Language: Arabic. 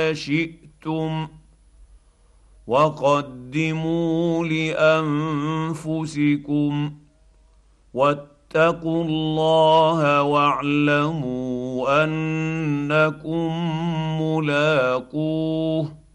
ما شئتم وقدموا لانفسكم واتقوا الله واعلموا انكم ملاقوه